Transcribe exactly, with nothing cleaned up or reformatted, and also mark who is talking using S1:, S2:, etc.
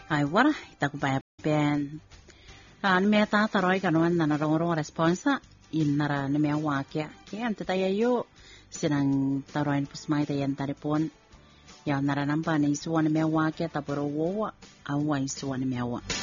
S1: Ai wara itakubaya pen. Ah, ni meta taroi kanuan na narong responsa in nara ni mea wakia. Kian tetaya yo sinang taroin pusmai tayan taripon. Ya nara nampa ni isuan ni mea wakia tapuro wowa awa isuan ni mea wa.